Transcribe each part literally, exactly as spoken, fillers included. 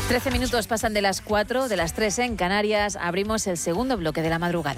trece minutos pasan de las cuatro, de las tres en Canarias. Abrimos el segundo bloque de la madrugada.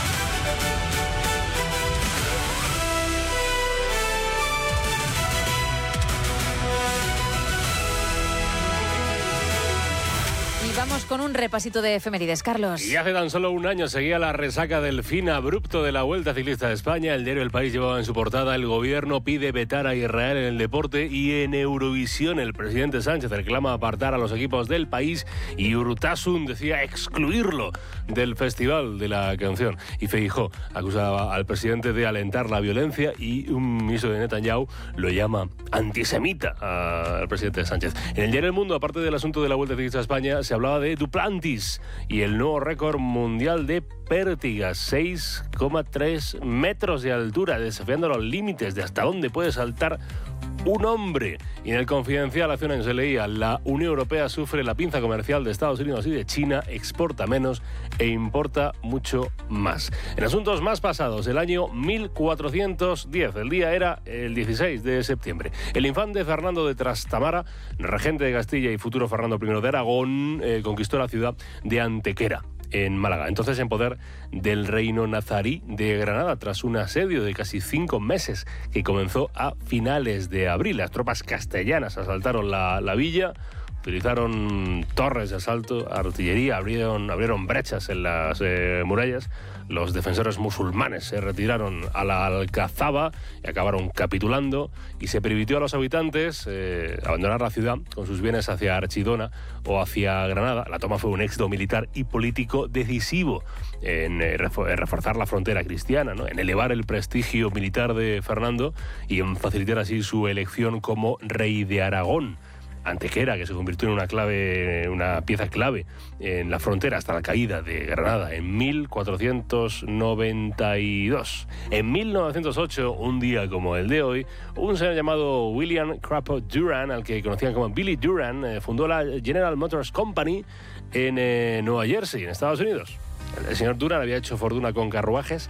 Vamos con un repasito de efemérides, Carlos. Y hace tan solo un año seguía la resaca del fin abrupto de la Vuelta Ciclista de España. El diario El País llevaba en su portada: el gobierno pide vetar a Israel en el deporte. Y en Eurovisión el presidente Sánchez reclama apartar a los equipos del país y Urtasun decía excluirlo del Festival de la Canción. Y Feijóo acusaba al presidente de alentar la violencia y un ministro de Netanyahu lo llama antisemita al presidente Sánchez. En el diario El Mundo, aparte del asunto de la Vuelta Ciclista de España, se hablaba de Duplantis y el nuevo récord mundial de pértigas, seis coma tres metros de altura, desafiando los límites de hasta dónde puede saltar un hombre. Y en el Confidencial hace un año se leía: la Unión Europea sufre la pinza comercial de Estados Unidos y de China, exporta menos e importa mucho más. En asuntos más pasados, el año mil cuatrocientos diez, el día era el dieciséis de septiembre. El infante Fernando de Trastamara, regente de Castilla y futuro Fernando primero de Aragón, eh, conquistó la ciudad de Antequera, en Málaga, entonces en poder del reino nazarí de Granada, tras un asedio de casi cinco meses que comenzó a finales de abril. Las tropas castellanas asaltaron la, la villa, utilizaron torres de asalto, artillería, abrieron, abrieron brechas en las eh, murallas. Los defensores musulmanes se retiraron a la Alcazaba y acabaron capitulando, y se permitió a los habitantes eh, abandonar la ciudad con sus bienes hacia Archidona o hacia Granada. La toma fue un éxito militar y político decisivo en, eh, en reforzar la frontera cristiana, ¿no?, en elevar el prestigio militar de Fernando y en facilitar así su elección como rey de Aragón. Antequera, que se convirtió en una clave, una pieza clave en la frontera hasta la caída de Granada en mil cuatrocientos noventa y dos. En mil novecientos ocho, un día como el de hoy, un señor llamado William Crapo Durant, al que conocían como Billy Durant, eh, fundó la General Motors Company en eh, Nueva Jersey, en Estados Unidos. El señor Durant había hecho fortuna con carruajes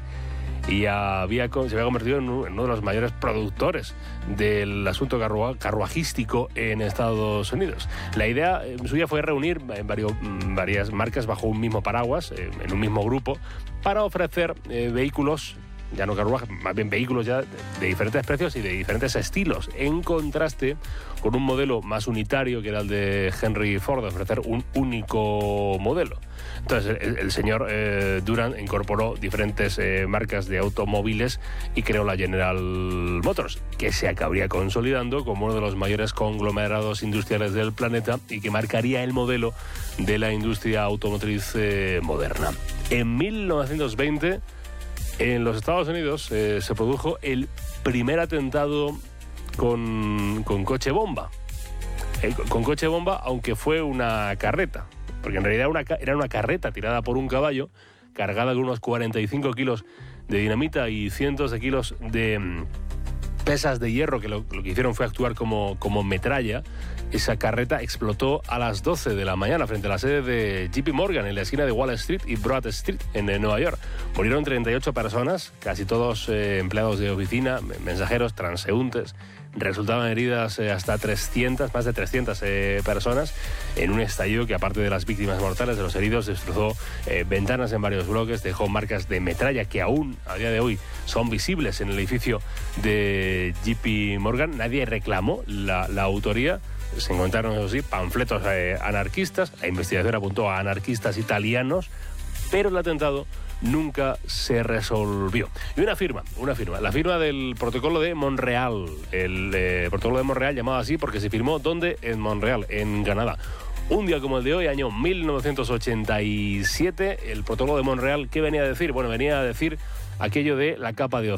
y había, se había convertido en uno de los mayores productores del asunto carrua, carruajístico en Estados Unidos. La idea suya fue reunir varios, varias marcas bajo un mismo paraguas, en un mismo grupo, para ofrecer eh, vehículos, ya no carruajes, más bien vehículos ya de diferentes precios y de diferentes estilos, en contraste con un modelo más unitario que era el de Henry Ford, de ofrecer un único modelo. Entonces el, el señor eh, Durant incorporó diferentes eh, marcas de automóviles y creó la General Motors, que se acabaría consolidando como uno de los mayores conglomerados industriales del planeta y que marcaría el modelo de la industria automotriz eh, moderna. En mil novecientos veinte, en los Estados Unidos eh, se produjo el primer atentado con, con coche bomba. Eh, con coche bomba, aunque fue una carreta, porque en realidad una, era una carreta tirada por un caballo, cargada con unos cuarenta y cinco kilos de dinamita y cientos de kilos de mm, pesas de hierro, que lo, lo que hicieron fue actuar como, como metralla. Esa carreta explotó a las doce de la mañana frente a la sede de J P Morgan en la esquina de Wall Street y Broad Street en Nueva York. Murieron treinta y ocho personas, casi todos eh, empleados de oficina, mensajeros, transeúntes. Resultaban heridas eh, hasta trescientas, más de trescientas eh, personas en un estallido que, aparte de las víctimas mortales, de los heridos, destrozó eh, ventanas en varios bloques, dejó marcas de metralla que aún a día de hoy son visibles en el edificio de J P Morgan. Nadie reclamó la, la autoría. Se encontraron, eso sí, panfletos eh, anarquistas. La investigación apuntó a anarquistas italianos, pero el atentado nunca se resolvió. Y una firma, una firma, la firma del protocolo de Montreal. El eh, protocolo de Montreal, llamado así porque se firmó, ¿dónde? En Montreal, en Canadá. Un día como el de hoy, año mil novecientos ochenta y siete, el protocolo de Montreal, ¿qué venía a decir? Bueno, venía a decir aquello de la capa de ozono.